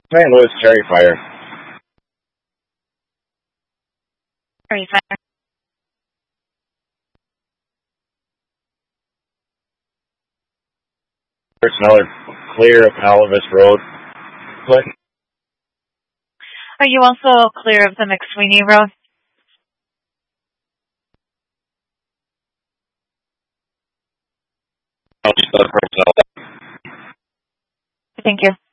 St. Louis Cherry Fire. Cherry Fire. Personnel are clear of Alvis Road. Click. Are you also clear of the McSweeney Road? Personnel. Thank you.